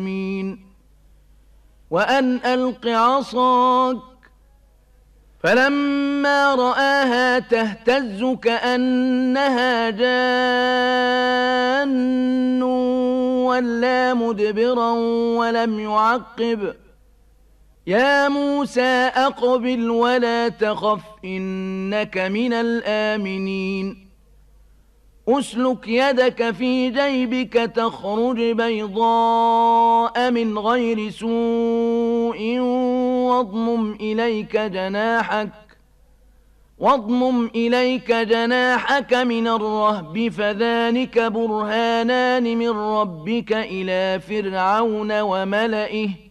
وأن ألق عصاك فلما رآها تهتز كأنها جان ولا مدبرا ولم يعقب يا موسى أقبل ولا تخف إنك من الآمنين أسلك يدك في جيبك تخرج بيضاء من غير سوء واضمم إليك جناحك من الرهب فذلك برهانان من ربك إلى فرعون وملئه